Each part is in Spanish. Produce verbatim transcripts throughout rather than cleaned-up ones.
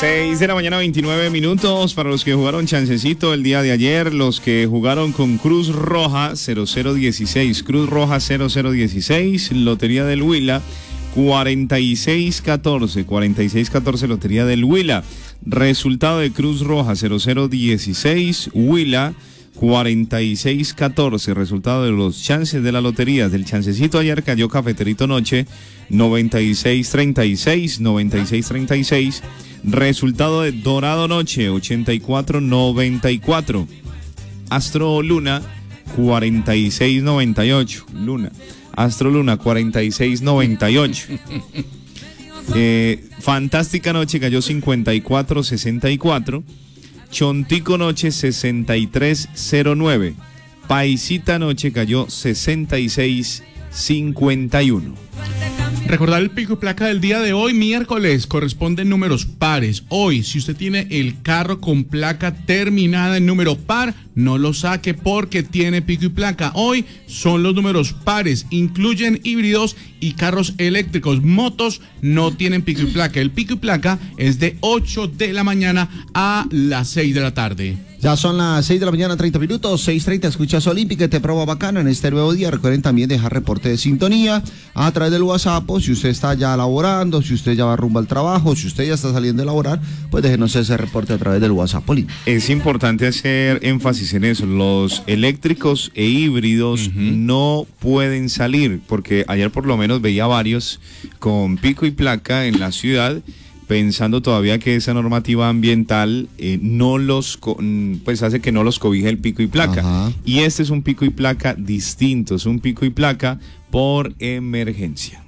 seis de la mañana, veintinueve minutos. Para los que jugaron chancecito el día de ayer, los que jugaron con Cruz Roja cero cero dieciséis, Cruz Roja cero cero dieciséis, Lotería del Huila cuarenta y seis catorce, cuarenta y seis catorce, Lotería del Huila. Resultado de Cruz Roja cero cero dieciséis, Huila cuarenta y seis catorce. Resultado de los chances de la lotería. Del chancecito ayer cayó Cafeterito Noche noventa y seis treinta y seis, noventa y seis treinta y seis. Resultado de Dorado Noche ochenta y cuatro noventa y cuatro. Astro Luna cuarenta y seis noventa y ocho. Luna. Astro Luna cuarenta y seis noventa y ocho. eh, Fantástica Noche cayó cincuenta y cuatro sesenta y cuatro. Chontico Noche sesenta y tres cero nueve. Paisita Noche cayó sesenta y seis cincuenta y uno. Recordar el pico y placa del día de hoy, miércoles, corresponden números pares. Hoy, si usted tiene el carro con placa terminada en número par, no lo saque porque tiene pico y placa. Hoy son los números pares, incluyen híbridos y carros eléctricos. Motos no tienen pico y placa. El pico y placa es de ocho de la mañana a las seis de la tarde. Ya son las seis de la mañana, treinta minutos, seis treinta, escuchas Olímpica, te prueba bacana en este nuevo día. Recuerden también dejar reporte de sintonía a través del WhatsApp, si usted está ya laborando, si usted ya va rumbo al trabajo, si usted ya está saliendo de laborar, pues déjenos ese reporte a través del WhatsApp Olímpica. Es importante hacer énfasis en eso, los eléctricos e híbridos uh-huh. no pueden salir, porque ayer por lo menos veía varios con pico y placa en la ciudad, pensando todavía que esa normativa ambiental eh, no los pues hace que no los cobije el pico y placa. Ajá. Y este es un pico y placa distinto, es un pico y placa por emergencia.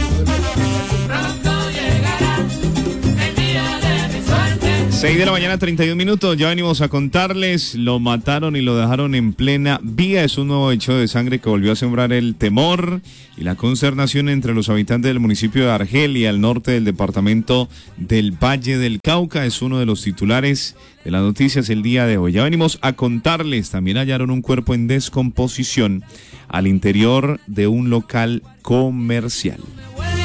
seis de la mañana, treinta y un minutos, ya venimos a contarles, lo mataron y lo dejaron en plena vía. Es un nuevo hecho de sangre que volvió a sembrar el temor y la consternación entre los habitantes del municipio de Argelia, al norte del departamento del Valle del Cauca. Es uno de los titulares de las noticias el día de hoy. Ya venimos a contarles, también hallaron un cuerpo en descomposición al interior de un local comercial.